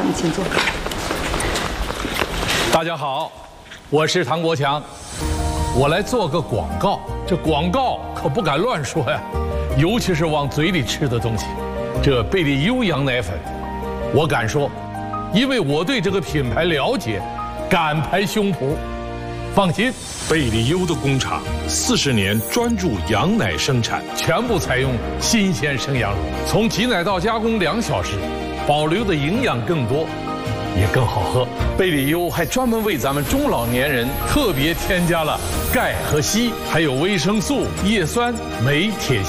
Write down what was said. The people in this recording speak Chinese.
你请坐。 大家好，我是唐国强，我来做个广告。这广告可不敢乱说呀，尤其是往嘴里吃的东西。这贝利优羊奶粉，我敢说，因为我对这个品牌了解，敢拍胸脯。放心， 贝利优的工厂40年专注羊奶生产， 全部采用新鲜生羊乳，从挤奶到加工2小时，保留的营养更多。也更好喝。贝利优还专门为咱们中老年人特别添加了钙和硒，还有维生素、叶酸、镁、铁。